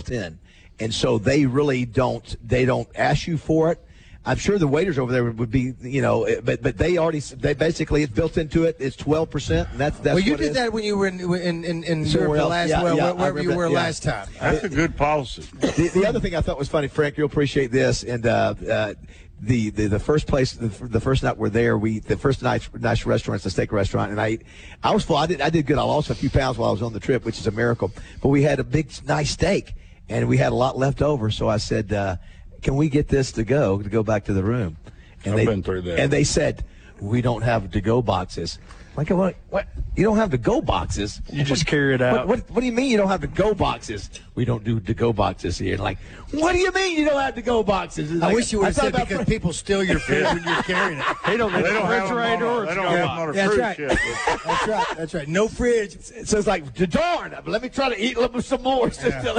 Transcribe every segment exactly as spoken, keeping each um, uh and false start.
built in, and so they really don't they don't ask you for it. I'm sure the waiters over there would be, you know, but but they already they basically it's built into it. It's twelve percent, and that's that's. Well, you what did it is. that when you were in in in, in Somewhere Europe the else. last Yeah, well, yeah, wherever I you remember were that, yeah. last time. That's a good policy. The, the other thing I thought was funny, Frank, you'll appreciate this, and uh, uh, the, the the first place, the, the first night we're there, we the first nice nice restaurant's a steak restaurant, and I I was full. I did I did good. I lost a few pounds while I was on the trip, which is a miracle. But we had a big nice steak, and we had a lot left over. So I said, uh, "Can we get this to go to go back to the room?" And I've they, been through that. And they said, "We don't have to-go boxes." Like, what? What? You don't have to-go boxes? You just carry it out. What, what, what do you mean you don't have to-go boxes? We don't do to-go boxes here. Like, what do you mean you don't have to-go boxes? It's I like, wish you would have thought said about because fr- people steal your food when you're carrying it. They don't They need a don't have them refrigerator on, or they a don't stove. have them on a That's cruise right. ship. That's right. That's right. No fridge. So it's like, darn, let me try to eat a little some more.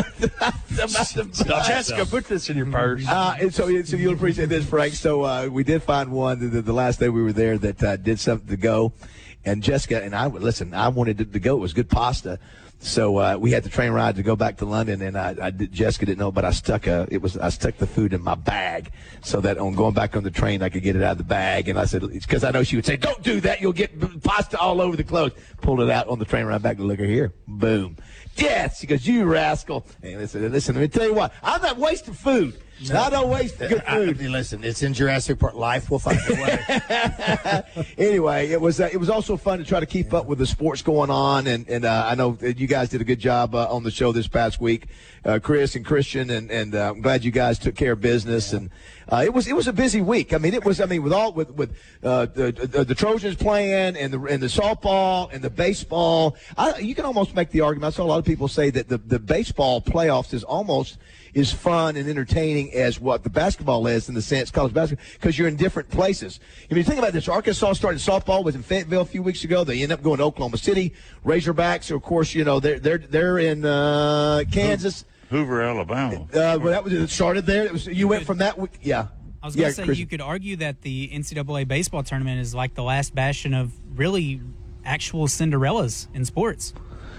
Jessica, put this in your purse. Uh, and so, so you'll appreciate this, Frank. So uh, we did find one the, the last day we were there that uh, did something to go. And Jessica and I, listen, I wanted it to go. It was good pasta. So uh, we had the train ride to go back to London, and I, I did, Jessica didn't know, but I stuck a, it was I stuck the food in my bag so that on going back on the train I could get it out of the bag. And I said, because I know she would say, "Don't do that, you'll get pasta all over the clothes." Pulled it out on the train ride back. Look at here, boom, yes. She goes, "You rascal!" And listen, listen. Let me tell you what, I'm not wasting food. No. I don't waste good food. I, listen, it's in Jurassic Park. Life will find a way. Anyway, it was uh, it was also fun to try to keep up with the sports going on, and and uh, I know that you guys did a good job uh, on the show this past week, uh, Chris and Christian, and and uh, I'm glad you guys took care of business, yeah. and uh, it was it was a busy week. I mean, it was I mean with all with with uh, the, the the Trojans playing and the and the softball and the baseball. I, you can almost make the argument. I saw a lot of people say that the the baseball playoffs is almost is fun and entertaining as what the basketball is in the sense college basketball because you're in different places. I mean, think about this. Arkansas started softball was in Fayetteville a few weeks ago. They end up going to Oklahoma City. Razorbacks, of course, you know they're they're they're in uh, Kansas. Hoover, Alabama. Uh, well, that was it. Started there. It was you went from that. Week, yeah. I was going to yeah, say Chris. you could argue that the N C double A baseball tournament is like the last bastion of really actual Cinderellas in sports.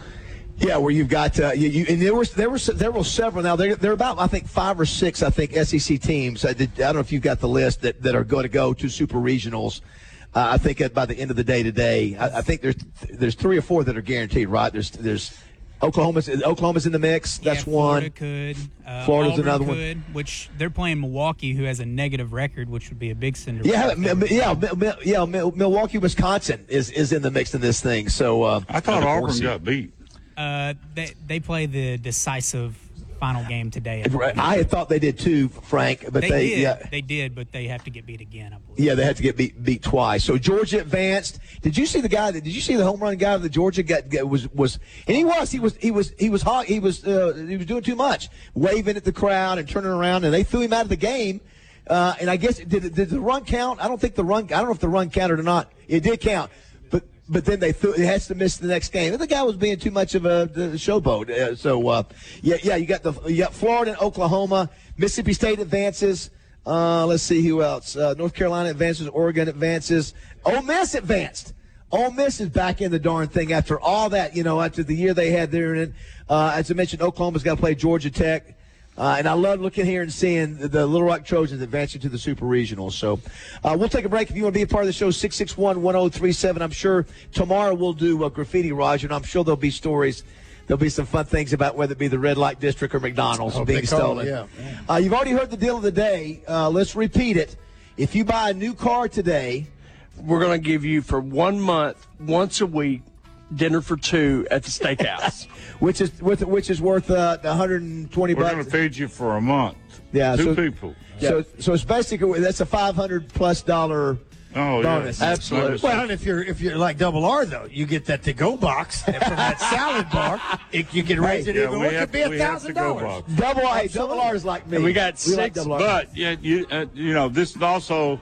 Yeah, where you've got uh, you, you and there was there were there were several now. They're they're about I think five or six I think S E C teams. I, did, I don't know if you've got the list that, that are going to go to super regionals. Uh, I think at, by the end of the day today, I, I think there's there's three or four that are guaranteed. Right? There's there's Oklahoma's Oklahoma's in the mix. That's yeah, Florida one. Could uh, Florida's Auburn another could, one. Which they're playing Milwaukee, who has a negative record, which would be a big Cinderella. Yeah, m- yeah, m- yeah. Milwaukee, Wisconsin is, is in the mix in this thing. So uh, I thought Auburn got beat. Uh, they they play the decisive final game today. I had thought they did too, Frank, but they, they, did. yeah, They did, but they have to get beat again, I believe. yeah, they had to get beat beat twice. So Georgia advanced. Did you see the guy? That, did you see the home run guy that Georgia got, got was was and he was he was he was he was hot. He was uh, he was doing too much, waving at the crowd and turning around, and they threw him out of the game. Uh, and I guess did did the run count? I don't think the run. I don't know if the run counted or not. It did count, but. But then they threw, it has to miss the next game. And the guy was being too much of a, a showboat. Uh, so uh, yeah, yeah, you got the you got Florida and Oklahoma, Mississippi State advances. Uh, let's see who else. Uh, North Carolina advances. Oregon advances. Ole Miss advanced. Ole Miss is back in the darn thing after all that. You know, after the year they had there. And uh, as I mentioned, Oklahoma's got to play Georgia Tech. Uh, and I love looking here and seeing the, the Little Rock Trojans advancing to the Super Regionals. So uh, we'll take a break. If you want to be a part of the show, six six one, one oh three seven. I'm sure tomorrow we'll do uh, graffiti, Roger, and I'm sure there'll be stories. There'll be some fun things about whether it be the red light district or McDonald's Oh, being big call, stolen. yeah. Uh, you've already heard the deal of the day. Uh, let's repeat it. If you buy a new car today, we're going to give you for one month, once a week, dinner for two at the steakhouse. which is with which is worth uh, one hundred twenty We're bucks. going to feed you for a month. Yeah, Two so, people. So, so it's basically that's a five hundred plus dollar Oh, bonus. yeah. Absolutely. Well, and if you're if you're like Double R though, you get that to go box from that salad bar. It, you can raise it Yeah, even. we It have- could be a we have thousand to go dollars. box. Double R, hey, double R is like me. And we got We like six, double R. But yeah, you uh, you know this is also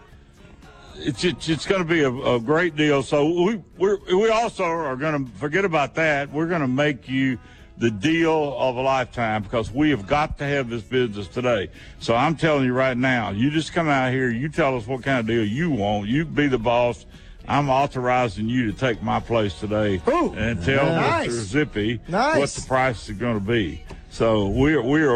it's it's, it's going to be a, a great deal. So we we we also are going to forget about that. We're going to make you the deal of a lifetime because we have got to have this business today. So I'm telling you right now, you just come out here, you tell us what kind of deal you want. You be the boss. I'm authorizing you to take my place today Ooh, and tell nice. Mister Zippy Nice. what the price is going to be. So we're we're